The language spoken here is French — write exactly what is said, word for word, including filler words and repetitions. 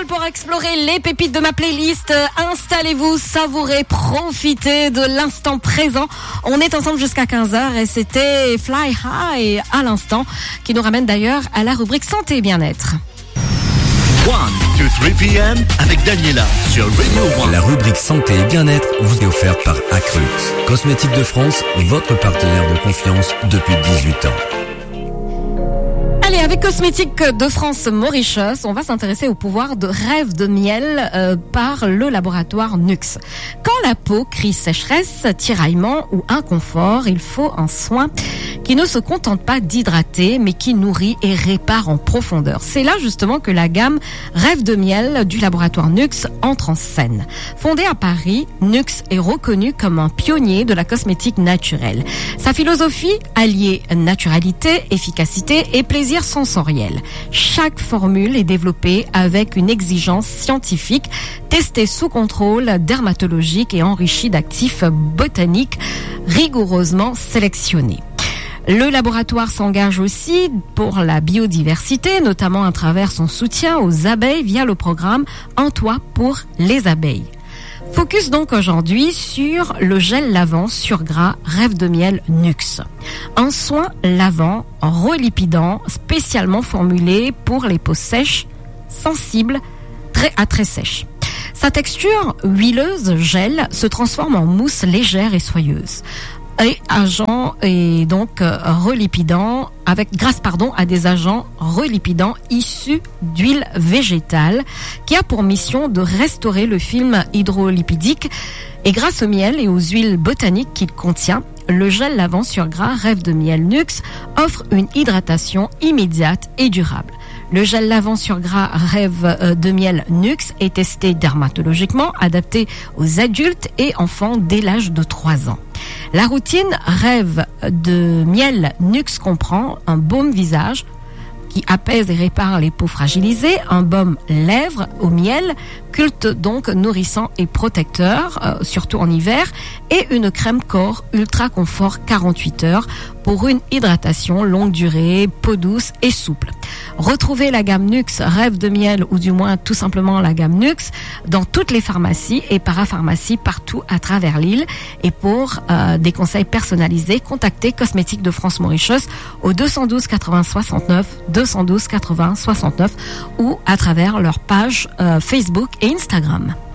Carole pour explorer les pépites de ma playlist. Installez-vous, savourez, profitez de l'instant présent. On est ensemble jusqu'à quinze heures et c'était Fly High à l'instant qui nous ramène d'ailleurs à la rubrique santé et bien-être. one to three p.m. avec Daniela sur Radio One. La rubrique santé et bien-être vous est offerte par Acrux, Cosmétiques de France, votre partenaire de confiance depuis dix-huit ans. Allez, avec Cosmétiques de France Mauritius, on va s'intéresser au pouvoir de rêve de miel euh, par le laboratoire Nux. Quand la peau crie sécheresse, tiraillement ou inconfort, il faut un soin qui ne se contente pas d'hydrater, mais qui nourrit et répare en profondeur. C'est là justement que la gamme Rêve de miel du laboratoire Nux entre en scène. Fondée à Paris, Nux est reconnu comme un pionnier de la cosmétique naturelle. Sa philosophie allie naturalité, efficacité et plaisir sensoriel. Chaque formule est développée avec une exigence scientifique, testée sous contrôle dermatologique et enrichie d'actifs botaniques rigoureusement sélectionnés. Le laboratoire s'engage aussi pour la biodiversité, notamment à travers son soutien aux abeilles via le programme Un toit pour les abeilles. Focus donc aujourd'hui sur le gel lavant sur gras Rêve de miel Nux. Un soin lavant relipidant spécialement formulé pour les peaux sèches, sensibles, très à très sèches. Sa texture huileuse gel se transforme en mousse légère et soyeuse. Et agent et donc euh, relipidant avec grâce pardon à des agents relipidants issus d'huile végétale qui a pour mission de restaurer le film hydrolipidique et grâce au miel et aux huiles botaniques qu'il contient, le gel lavant sur gras Rêve de miel Nux offre une hydratation immédiate et durable. Le gel lavant sur gras Rêve de miel Nux est testé dermatologiquement, adapté aux adultes et enfants dès l'âge de trois ans. La routine Rêve de miel Nux comprend un baume visage qui apaise et répare les peaux fragilisées, un baume lèvres au miel, culte donc nourrissant et protecteur, euh, surtout en hiver, et une crème corps ultra confort quarante-huit heures pour une hydratation longue durée, peau douce et souple. Retrouvez la gamme Nux Rêve de miel ou du moins tout simplement la gamme Nux dans toutes les pharmacies et parapharmacies partout à travers l'île. Et pour euh, des conseils personnalisés, contactez Cosmétiques de France Mauritius au deux cent douze quatre-vingts soixante-neuf, deux cent douze quatre-vingts soixante-neuf ou à travers leur page euh, Facebook et Instagram.